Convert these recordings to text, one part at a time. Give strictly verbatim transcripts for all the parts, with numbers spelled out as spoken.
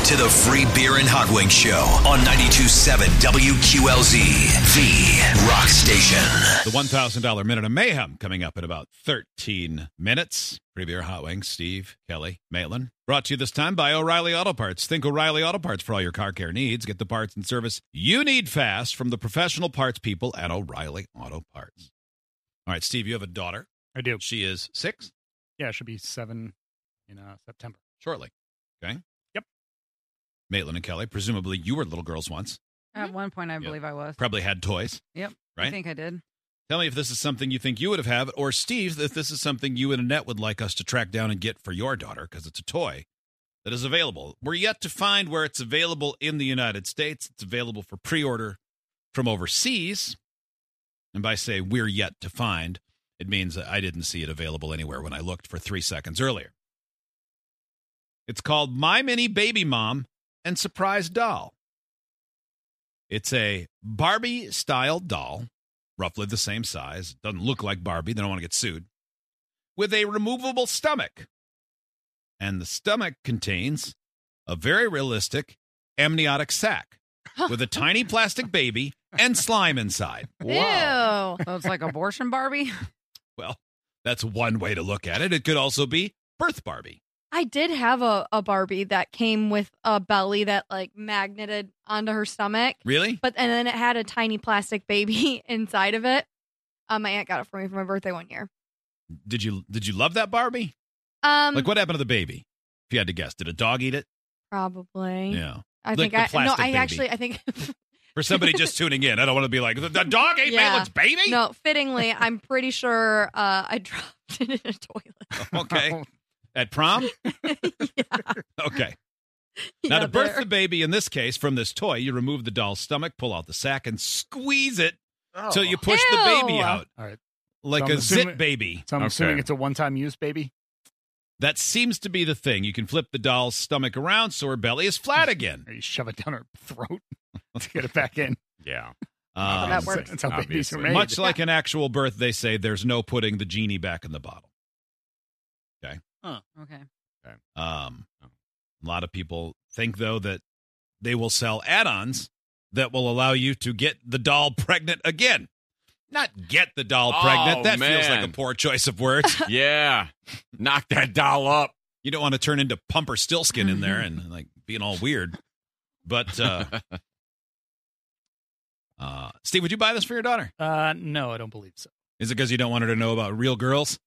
to the Free Beer and Hot Wings Show on ninety-two point seven W Q L Z, the rock station. The one thousand dollars Minute of Mayhem coming up in about thirteen minutes. Free Beer, Hot Wings, Steve, Kelly, Maitland. Brought to you this time by O'Reilly Auto Parts. Think O'Reilly Auto Parts for all your car care needs. Get the parts and service you need fast from the professional parts people at O'Reilly Auto Parts. All right, Steve, you have a daughter. I do. She is six? Yeah, it should be seven in uh, September. Shortly. Okay. Yep. Maitland and Kelly, presumably you were little girls once. At one point, I believe I was. Probably had toys. Yep. Right? I think I did. Tell me if this is something you think you would have had, or Steve, if this is something you and Annette would like us to track down and get for your daughter, because it's a toy that is available. We're yet to find where it's available in the United States. It's available for pre-order from overseas. And by say we're yet to find, it means that I didn't see it available anywhere when I looked for three seconds earlier. It's called My Mini Baby Mom and Surprise Doll. It's a Barbie-style doll, roughly the same size. Doesn't look like Barbie. They don't want to get sued. With a removable stomach. And the stomach contains a very realistic amniotic sac with a tiny plastic baby and slime inside. Wow. Ew. So it's like abortion Barbie? Well, that's one way to look at it. It could also be birth Barbie. I did have a, a Barbie that came with a belly that like magneted onto her stomach. Really? But and then it had a tiny plastic baby inside of it. Um, my aunt got it for me for my birthday one year. Did you did you love that Barbie? Um, like what happened to the baby? If you had to guess, did a dog eat it? Probably. Yeah. I Like think the I no. plastic I baby. actually I think. For somebody just tuning in, I don't want to be like, the, the dog ate Yeah. Maitland's baby? No, fittingly, I'm pretty sure uh, I dropped it in a toilet. Okay. At prom? Yeah. Okay. Yeah, Now, to birth there. the baby, in this case, from this toy, you remove the doll's stomach, pull out the sack, and squeeze it Oh. till you push Ew. the baby out. All right. Like So I'm a zit assuming- baby. So I'm Okay. assuming it's a one-time use, baby? That seems to be the thing. You can flip the doll's stomach around so her belly is flat again. Or you shove it down her throat to get it back in. Yeah. Um, that works. That's how babies are Obviously. made. Much like an actual birth, they say there's no putting the genie back in the bottle. Okay. Um, a lot of people think, though, that they will sell add-ons that will allow you to get the doll pregnant again. Not get the doll Oh, pregnant. That feels like a man. poor choice of words. Yeah. Knock that doll up. You don't want to turn into Pumper Stillskin in there and like being all weird. But, uh, uh, Steve, would you buy this for your daughter? Uh, no, I don't believe so. Is it because you don't want her to know about real girls?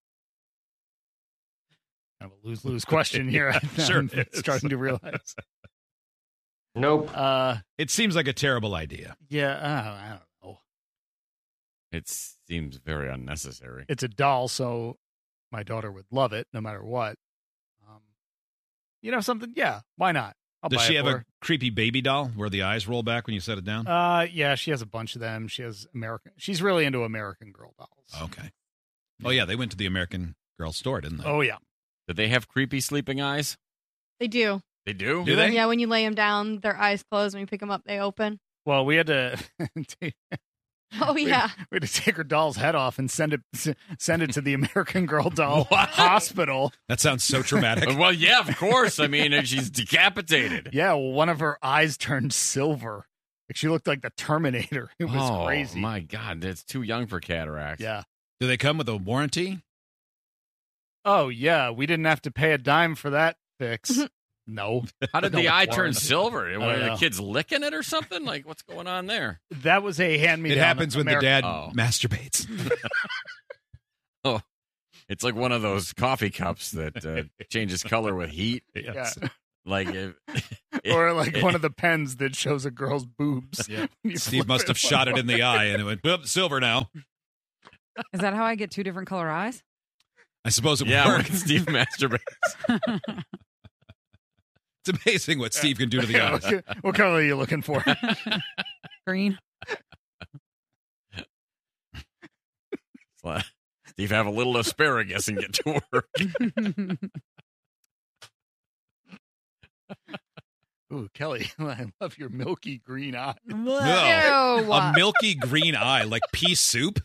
Kind of a lose-lose question here. Yeah, sure I'm it is. starting to realize. Nope. Uh, It seems like a terrible idea. yeah, uh, I don't know. It seems very unnecessary. It's a doll, so my daughter would love it no matter what. Um, you know something? Yeah, why not? I'll Does buy she it have for a creepy baby doll where the eyes roll back when you set it down? her. Uh, yeah, she has a bunch of them. She has American. She's really into American Girl dolls. Okay. Oh, yeah, they went to the American Girl store, didn't they? Oh yeah. Do they have creepy sleeping eyes? They do. They do? Do they? Yeah, when you lay them down, their eyes close. When you pick them up, they open. Well, we had to. take- Oh we- yeah. We had to take her doll's head off and send it send it to the American Girl doll What? hospital. That sounds so traumatic. Well, yeah, of course. I mean, she's decapitated. Yeah, well, one of her eyes turned silver. Like she looked like the Terminator. It was oh, crazy. my God. That's too young for cataracts. Yeah. Do they come with a warranty? Oh yeah, we didn't have to pay a dime for that fix. No. How did No the eye turn warranty. silver? I Were don't the know. kids licking it or something? Like, what's going on there? That was a hand me It happens when the dad Oh. masturbates. Oh, it's like one of those coffee cups that uh, changes color with heat. Yeah. Like, if, Or like one of the pens that shows a girl's boobs. Yeah. When you Steve flip must have it. shot it in the eye and it went, "Oop, silver now." Is that how I get two different color eyes? I suppose it yeah, when works. Steve masturbates. It's amazing what Steve can do to the Yeah, eyes. what- What color are you looking for? Green. So, Steve, have a little asparagus and get to work. Ooh, Kelly, I love your milky green eye. No. Ew. A milky green eye, like pea soup.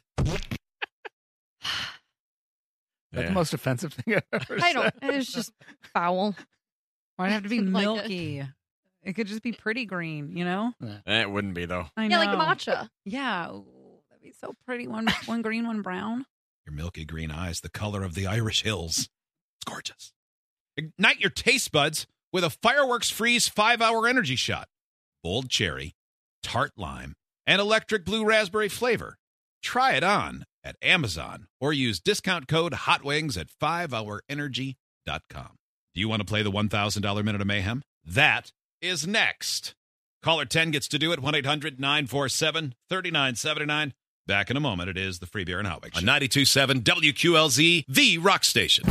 That's Yeah. the most offensive thing I've ever I said. don't. It's just foul. Why'd it have to be Like a- milky? It could just be pretty green, you know? Eh, it wouldn't be, though. I Yeah, know. like matcha. Yeah. Ooh, that'd be so pretty. One, one green, one brown. Your milky green eyes, the color of the Irish hills. It's gorgeous. Ignite your taste buds with a Fireworks Freeze five-hour energy shot. Bold cherry, tart lime, and electric blue raspberry flavor. Try it on at Amazon or use discount code HOTWINGS at five hour energy dot com. Do you want to play the one thousand dollars Minute of Mayhem? That is next. Caller ten gets to do it, one eight hundred nine four seven three nine seven nine. Back in a moment. It is the Free Beer and Hot Wings on ninety-two point seven W Q L Z, the rock station.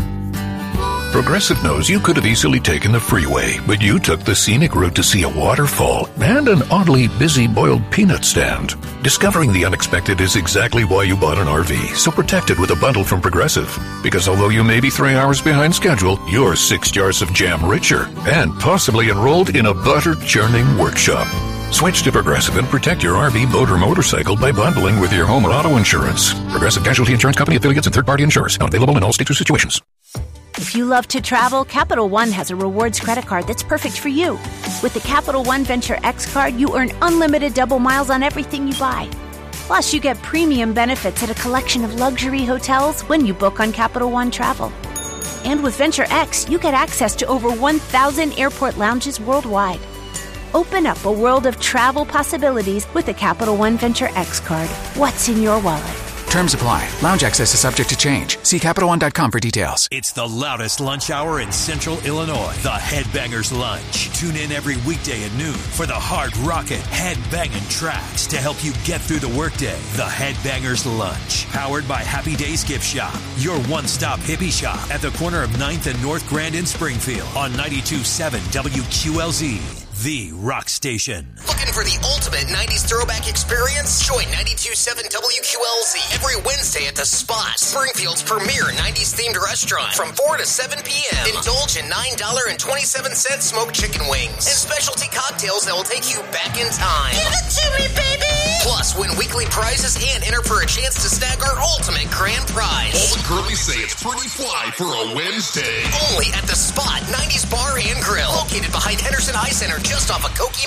Progressive knows you could have easily taken the freeway, but you took the scenic route to see a waterfall and an oddly busy boiled peanut stand. Discovering the unexpected is exactly why you bought an R V, so protect it with a bundle from Progressive. Because although you may be three hours behind schedule, you're six jars of jam richer and possibly enrolled in a butter-churning workshop. Switch to Progressive and protect your R V, boat, or motorcycle by bundling with your home or auto insurance. Progressive Casualty Insurance Company affiliates and third-party insurers. Not available in all states or situations. If you love to travel, Capital One has a rewards credit card that's perfect for you. With the Capital One Venture X card, you earn unlimited double miles on everything you buy. Plus, you get premium benefits at a collection of luxury hotels when you book on Capital One Travel. And with Venture X, you get access to over one thousand airport lounges worldwide. Open up a world of travel possibilities with the Capital One Venture X card. What's in your wallet? Terms apply. Lounge access is subject to change. See Capital One dot com for details. It's the loudest lunch hour in Central Illinois. The Headbangers Lunch. Tune in every weekday at noon for the hard rockin' headbanging tracks to help you get through the workday. The Headbangers Lunch. Powered by Happy Days Gift Shop. Your one-stop hippie shop at the corner of ninth and North Grand in Springfield on ninety-two point seven W Q L Z. The rock station. Looking for the ultimate nineties throwback experience? Join ninety-two point seven W Q L Z every Wednesday at The Spot, Springfield's premier nineties-themed restaurant from four to seven p.m. Indulge in nine dollars and twenty-seven cents smoked chicken wings and specialty cocktails that will take you back in time. Give it to me, baby! Plus, win weekly prizes and enter for a chance to snag our ultimate grand prize. All the girlies say it's pretty fly for a Wednesday. Only at The Spot, nineties Bar and Grill, located behind Henderson Eye Center, just off of Koki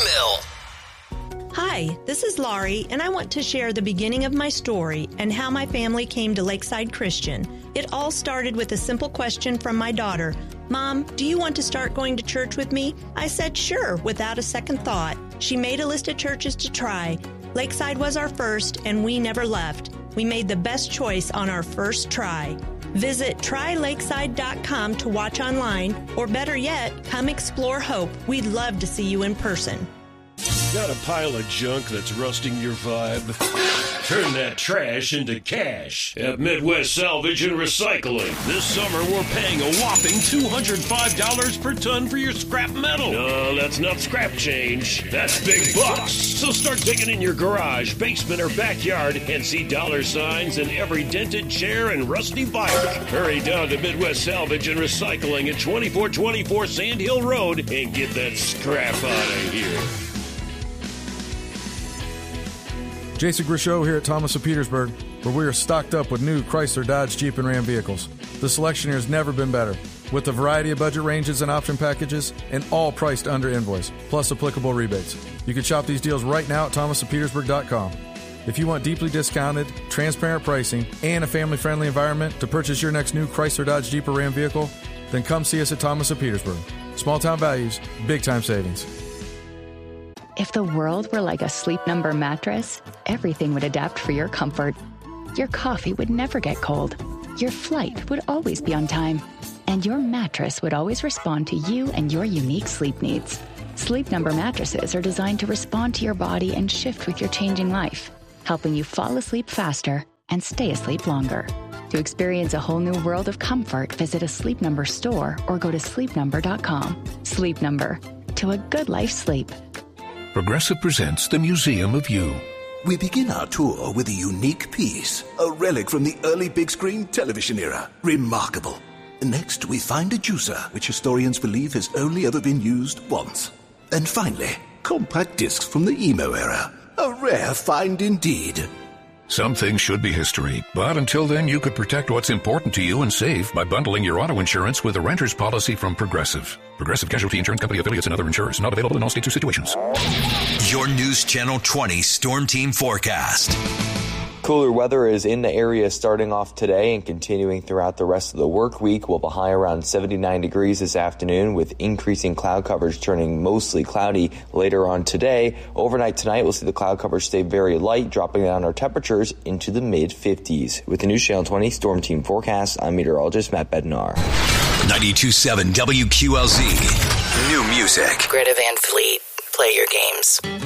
Mill. Hi, this is Laurie, and I want to share the beginning of my story and how my family came to Lakeside Christian. It all started with a simple question from my daughter. Mom, do you want to start going to church with me? I said sure, without a second thought. She made a list of churches to try. Lakeside was our first, and we never left. We made the best choice on our first try. Visit try lakeside dot com to watch online, or better yet, come explore Hope. We'd love to see you in person. Got a pile of junk that's rusting your vibe? Turn that trash into cash at Midwest Salvage and Recycling. This summer, we're paying a whopping two hundred five dollars per ton for your scrap metal. No, that's not scrap change. That's big bucks. So start digging in your garage, basement, or backyard and see dollar signs in every dented chair and rusty bike. Hurry down to Midwest Salvage and Recycling at twenty-four twenty-four Sand Hill Road and get that scrap out of here. Jason Grishow here at Thomas of Petersburg, where we are stocked up with new Chrysler, Dodge, Jeep, and Ram vehicles. The selection here has never been better, with a variety of budget ranges and option packages, and all priced under invoice, plus applicable rebates. You can shop these deals right now at thomas of petersburg dot com. If you want deeply discounted, transparent pricing, and a family-friendly environment to purchase your next new Chrysler, Dodge, Jeep, or Ram vehicle, then come see us at Thomas of Petersburg. Small-town values, big-time savings. If the world were like a Sleep Number mattress, everything would adapt for your comfort. Your coffee would never get cold. Your flight would always be on time. And your mattress would always respond to you and your unique sleep needs. Sleep Number mattresses are designed to respond to your body and shift with your changing life, helping you fall asleep faster and stay asleep longer. To experience a whole new world of comfort, visit a Sleep Number store or go to sleep number dot com. Sleep Number. To a good life's sleep. Progressive presents the Museum of You. We begin our tour with a unique piece, a relic from the early big screen television era. Remarkable. Next, we find a juicer, which historians believe has only ever been used once. And finally, compact discs from the emo era. A rare find indeed. Some things should be history, but until then, you could protect what's important to you and save by bundling your auto insurance with a renter's policy from Progressive. Progressive Casualty Insurance Company affiliates and other insurers. Not available in all states or situations. Your News Channel twenty Storm Team forecast. Cooler weather is in the area starting off today and continuing throughout the rest of the work week. We'll be high around seventy-nine degrees this afternoon with increasing cloud coverage turning mostly cloudy later on today. Overnight tonight, we'll see the cloud coverage stay very light, dropping down our temperatures into the mid fifties. With the News Channel twenty Storm Team forecast, I'm meteorologist Matt Bednar. ninety-two point seven W Q L Z. New music. Greta Van Fleet. Play your games.